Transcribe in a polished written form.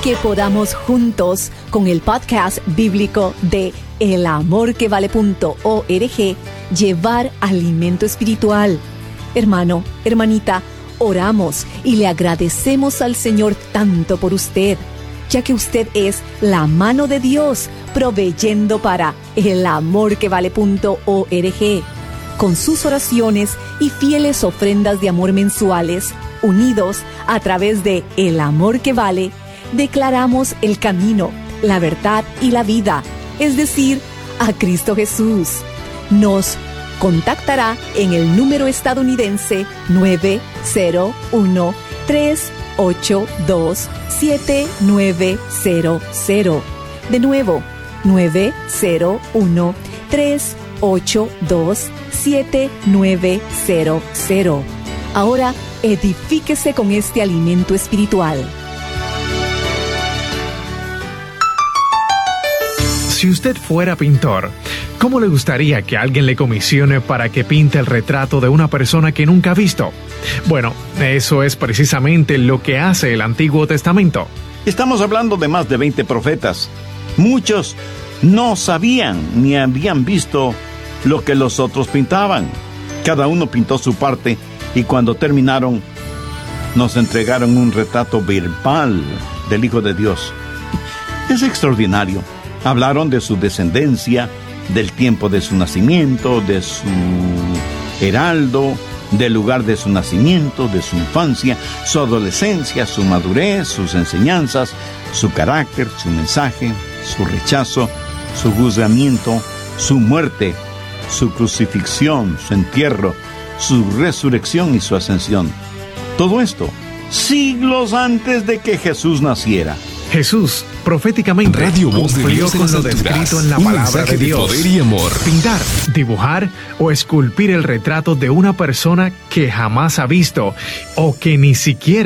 que podamos juntos con el podcast bíblico de elamorquevale.org llevar alimento espiritual. Hermano, hermanita, oramos y le agradecemos al Señor tanto por usted, ya que usted es la mano de Dios proveyendo para elamorquevale.org. Con sus oraciones y fieles ofrendas de amor mensuales, unidos a través de El Amor que Vale, declaramos el camino, la verdad y la vida, es decir, a Cristo Jesús. Nos contactará en el número estadounidense 901-382-7900. De nuevo, 901-382-7900. Ahora, edifíquese con este alimento espiritual. Si usted fuera pintor, ¿cómo le gustaría que alguien le comisione para que pinte el retrato de una persona que nunca ha visto? Bueno, eso es precisamente lo que hace el Antiguo Testamento. Estamos hablando de más de 20 profetas. Muchos no sabían ni habían visto lo que los otros pintaban. Cada uno pintó su parte y cuando terminaron, nos entregaron un retrato verbal del Hijo de Dios. Es extraordinario. Hablaron de su descendencia, del tiempo de su nacimiento, de su heraldo, del lugar de su nacimiento, de su infancia, su adolescencia, su madurez, sus enseñanzas, su carácter, su mensaje, su rechazo, su juzgamiento, su muerte, su crucifixión, su entierro, su resurrección y su ascensión. Todo esto, siglos antes de que Jesús naciera. Jesús, proféticamente, Radio Voz de cumplió Dios en con las lo alturas. descrito en la Un palabra mensaje de Dios. poder y amor. Pintar, dibujar o esculpir el retrato de una persona que jamás ha visto o que ni siquiera